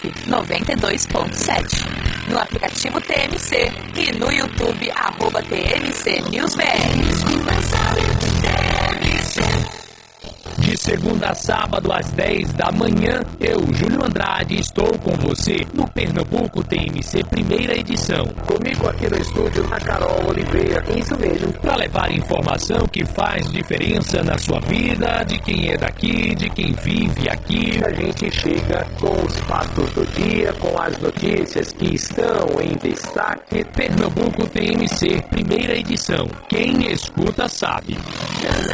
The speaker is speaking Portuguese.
92.7. No aplicativo TMC e no YouTube, @TMC News BR. De segunda a sábado às 10 da manhã, eu, Júlio Andrade, estou com você no Pernambuco TMC primeira edição. Comigo aqui no estúdio, a Carol Oliveira. Isso mesmo. Para levar informação que faz diferença na sua vida, de quem é daqui, de quem vive aqui. A gente chega com os fatos do dia, com as notícias que estão em destaque. Pernambuco TMC primeira edição. Quem escuta sabe.